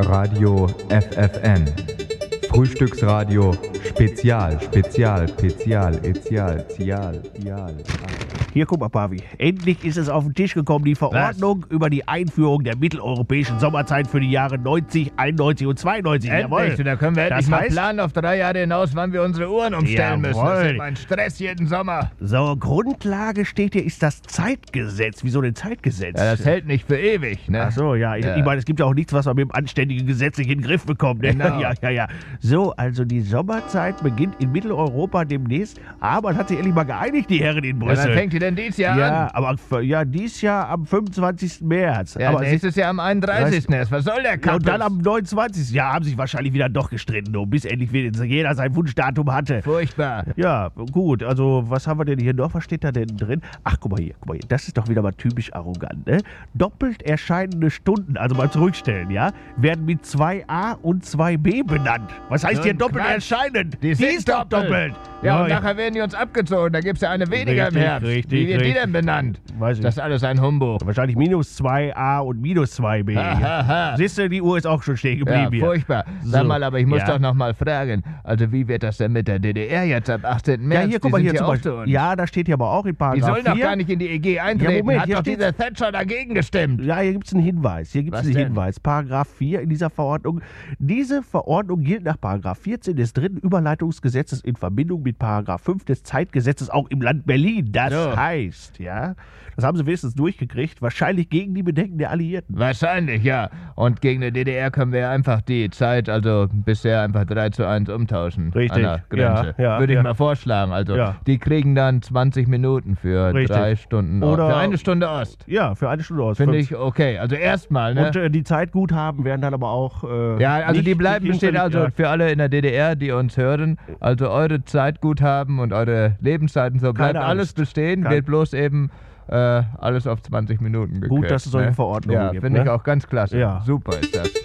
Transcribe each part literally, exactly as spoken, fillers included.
Radio F F N. Frühstücksradio Spezial, Spezial, Spezial, Ezial, Zial, Ial. Hier, guck mal, Pavi. Endlich ist es auf den Tisch gekommen, die Verordnung Was? über die Einführung der mitteleuropäischen Sommerzeit für die Jahre neunzig, einundneunzig und zweiundneunzig. Endlich, da können wir endlich das mal heißt, planen auf drei Jahre hinaus, wann wir unsere Uhren umstellen müssen. Das ist immer ein Stress jeden Sommer. So, Grundlage steht hier, ist das Zeitgesetz. Wieso denn Zeitgesetz? Ja, das hält nicht für ewig, ne? Ach so, ja. Ich, ja. ich meine, es gibt ja auch nichts, was man mit dem anständigen Gesetz nicht in den Griff bekommt. Ne? Genau. Ja, ja, ja. So, also die Sommerzeit beginnt in Mitteleuropa demnächst. Aber man hat sich endlich mal geeinigt, die Herren in Brüssel. Ja, wann fängt die denn dieses Jahr ja, an? Aber ja, dieses Jahr am fünfundzwanzigsten März. Ja, aber nächstes Jahr am einunddreißigsten erst. Was soll der Kampf? Ja, und dann am neunundzwanzigsten Ja, haben sich wahrscheinlich wieder doch gestritten, um, bis endlich jeder sein Wunschdatum hatte. Furchtbar. Ja, gut. Also, was haben wir denn hier noch? Was steht da denn drin? Ach, guck mal hier, guck mal hier. Das ist doch wieder mal typisch arrogant, ne? Doppelt erscheinende Stunden, also mal zurückstellen, ja, werden mit zwei a und zwei b benannt. Was heißt So hier ein doppelt Quatsch. erscheinend? Die, Die sind ist doch doppelt. Ja, und ja. nachher werden die uns abgezogen. Da gibt es ja eine weniger Richtig, im Herbst. richtig, Wie wird richtig. die denn benannt? Weiß ich Das ist alles ein Humbug. Wahrscheinlich minus zwei a und minus zwei b. Aha. Siehst du, die Uhr ist auch schon stehen Ja, geblieben hier. furchtbar. Sag So. mal, aber ich muss Ja. doch noch mal fragen. Also wie wird das denn mit der D D R jetzt ab achtzehnten März? Ja, hier, guck Die mal sind hier zum auch Beispiel. zu uns. Ja, da steht hier aber auch in Die Paragraph sollen doch vier. gar nicht in die E G eintreten. Ja, Moment, Hat hier doch steht- dieser Thatcher dagegen gestimmt. Ja, hier gibt es einen Hinweis. Hier gibt es Was einen denn? Hinweis. Paragraph vier in dieser Verordnung. Diese Verordnung gilt nach Paragraph vierzehn des dritten Überleitungsgesetzes in Verbindung mit Paragraph fünf des Zeitgesetzes auch im Land Berlin. Das So. heißt, ja, das haben sie wenigstens durchgekriegt, wahrscheinlich gegen die Bedenken der Alliierten. Wahrscheinlich, ja. Und gegen die D D R können wir ja einfach die Zeit, also bisher einfach drei zu eins umtauschen. Richtig. An der Grenze. Ja, ja, Würde ich ja. mal vorschlagen. Also Ja. die kriegen dann zwanzig Minuten für Richtig. drei Stunden Oder- Ost. Für eine Stunde Ost. Ja, für eine Stunde aus. Finde fünf. ich okay. Also erstmal, ne? Und äh, die Zeitguthaben werden dann aber auch. Äh, Ja, also nicht, die bleiben nicht bestehen, also ja. für alle in der D D R, die uns hören, also eure Zeitguthaben und eure Lebenszeiten, so bleibt Keine alles Angst. bestehen, Kein- wird bloß eben äh, alles auf zwanzig Minuten gekürzt. Gut, dass es solche ne? Verordnungen Ja, gibt, finde ich ne? auch ganz klasse. Ja. Super ist das.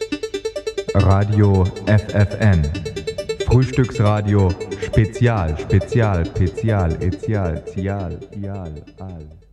Radio F F N. Frühstücksradio Spezial, Spezial, Spezial, Ezial, Zial, Ial, Al.